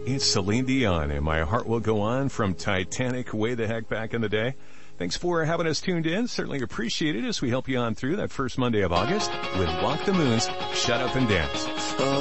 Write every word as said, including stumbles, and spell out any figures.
It's Celine Dion and My Heart Will Go On from Titanic way the heck back in the day. Thanks for having us tuned in. Certainly appreciate it as we help you on through that first Monday of August with Walk the Moon's Shut Up and Dance.